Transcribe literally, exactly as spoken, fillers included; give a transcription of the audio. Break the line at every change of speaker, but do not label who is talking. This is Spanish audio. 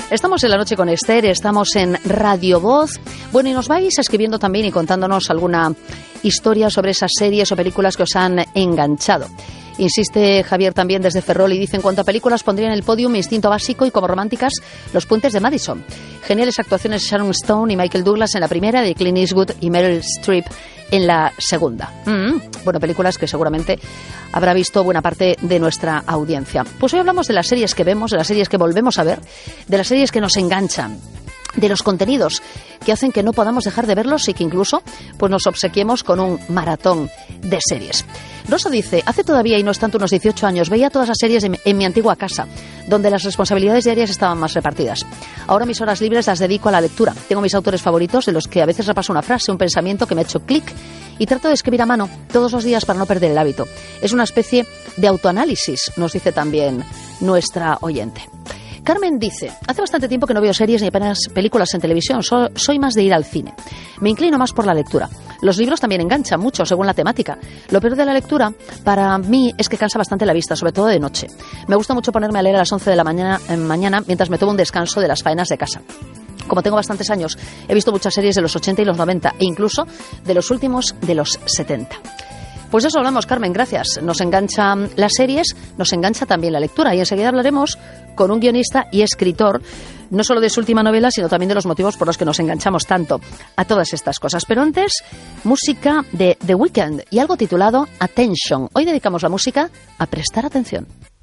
Estamos en La Noche con Esther, estamos en Radio Voz. Bueno, y nos vais escribiendo también y contándonos alguna historia sobre esas series o películas que os han enganchado. Insiste Javier también desde Ferrol y dice: en cuanto a películas pondría en el podium Instinto Básico y como románticas Los Puentes de Madison. Geniales actuaciones de Sharon Stone y Michael Douglas en la primera, de Clint Eastwood y Meryl Streep en la segunda. Mm, bueno, películas que seguramente habrá visto buena parte de nuestra audiencia. Pues hoy hablamos de las series que vemos, de las series que volvemos a ver, de las series que nos enganchan, de los contenidos que hacen que no podamos dejar de verlos y que incluso pues nos obsequiemos con un maratón de series. Rosa dice: hace todavía, y no es tanto, unos dieciocho años, veía todas las series en, en mi antigua casa, donde las responsabilidades diarias estaban más repartidas. Ahora mis horas libres las dedico a la lectura. Tengo mis autores favoritos, de los que a veces repaso una frase, un pensamiento que me ha hecho clic, y trato de escribir a mano todos los días para no perder el hábito. Es una especie de autoanálisis, nos dice también nuestra oyente. Carmen dice: hace bastante tiempo que no veo series ni apenas películas en televisión, so, soy más de ir al cine. Me inclino más por la lectura. Los libros también enganchan mucho según la temática. Lo peor de la lectura para mí es que cansa bastante la vista, sobre todo de noche. Me gusta mucho ponerme a leer a las once de la mañana, eh, mañana mientras me tomo un descanso de las faenas de casa. Como tengo bastantes años, he visto muchas series de los ochenta y los noventa e incluso de los últimos de los setenta. Pues eso hablamos, Carmen, gracias. Nos enganchan las series, nos engancha también la lectura, y enseguida hablaremos con un guionista y escritor, no solo de su última novela, sino también de los motivos por los que nos enganchamos tanto a todas estas cosas. Pero antes, música de The Weeknd y algo titulado Attention. Hoy dedicamos la música a prestar atención.